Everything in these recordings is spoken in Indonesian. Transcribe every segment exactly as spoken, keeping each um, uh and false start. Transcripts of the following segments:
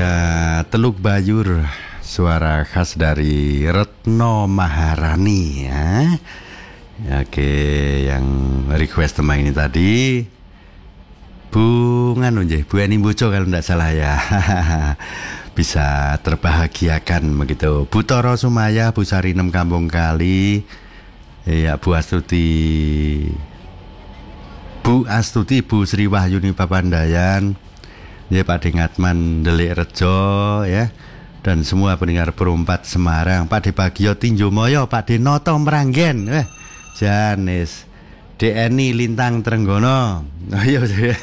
Ya, Teluk Bayur, suara khas dari Retno Maharani ya. Ya, oke, yang request tema ini tadi Bu Nganu nggih, Bu Eni Bojo kalau tidak salah ya. Bisa terbahagiakan begitu. Bu Toro Sumaya, Bu Sarinem Kampung Kali, ya Bu Astuti, Bu Astuti, Bu Sri Wahyuni Papandayan, ya Pak Dengatman Delik Rejo ya, dan semua pendengar Perumpat Semarang, Pak De Bagio Tinjo Moyo, Pak De Noto Meranggen, eh Janis, D N I Lintang Trenggono. Ayo.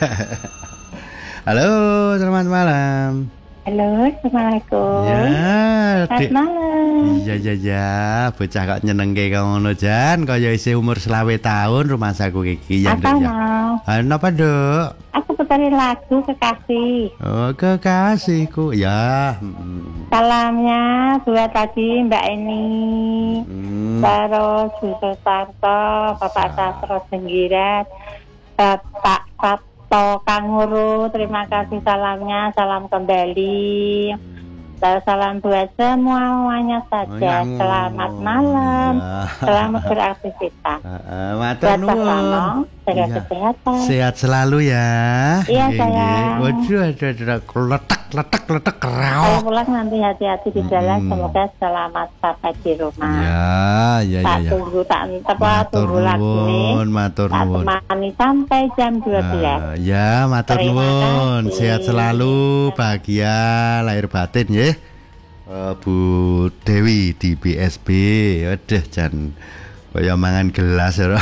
Halo, selamat malam. Halo, assalamualaikum. Ya, selamat malam. Iya iya iya, bocah kok nyenengke ngono Jan, kaya isih umur selawe tahun rumah saku iki ya. Apa mau? Ah, napa, Dok? Aku puterin lagu Kekasih. Oh, kekasihku. Ya. Salamnya buat tadi Mbak Eni, Hmm. terus Bu Sutarto, Bapak Sastro Jenggirat, Bapak Sabto Kanguru, terima kasih salamnya, salam kembali. Terus salam buat semuanya saja. Oh, Selamat malam. ya. Selamat beraktivitas. Heeh, matur Buat Pak nuwun. Sano, jaga Iya. kesehatan. Sehat selalu ya. Iya, Nggih, sayang. nggih. Waduh, aduh, aduh, letak, letak, letak, Kalau raok. pulang nanti hati-hati di jalan, Mm-mm. semoga selamat sampai di rumah. Ya, ya, Tak ya, ya. tunggu, tak tepat, Matur tunggu lagu nuwun, ini. matur Tak nuwun. temani sampai jam dua belas. Ah, ya, matur Terima nuwun. kasih. Sehat selalu, bahagia, lahir batin ya. Eh, Bu Dewi di B S B. Waduh, jan kaya mangan gelas ya.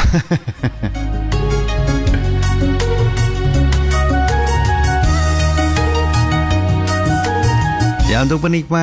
Ya, untuk penikmat